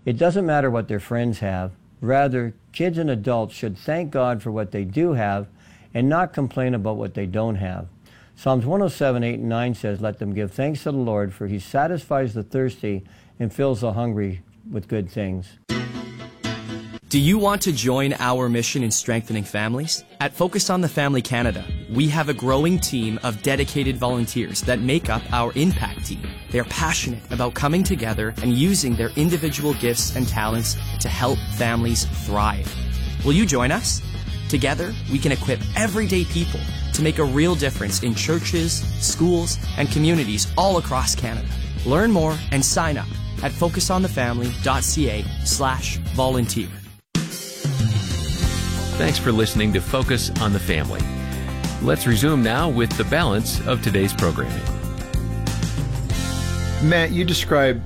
It doesn't matter what their friends have. Rather, kids and adults should thank God for what they do have and not complain about what they don't have. Psalms 107, 8 and 9 says, "Let them give thanks to the Lord, for he satisfies the thirsty and fills the hungry with good things." Do you want to join our mission in strengthening families? At Focus on the Family Canada, we have a growing team of dedicated volunteers that make up our impact team. They're passionate about coming together and using their individual gifts and talents to help families thrive. Will you join us? Together, we can equip everyday people to make a real difference in churches, schools, and communities all across Canada. Learn more and sign up at focusonthefamily.ca/volunteer. Thanks for listening to Focus on the Family. Let's resume now with the balance of today's programming. Matt, you described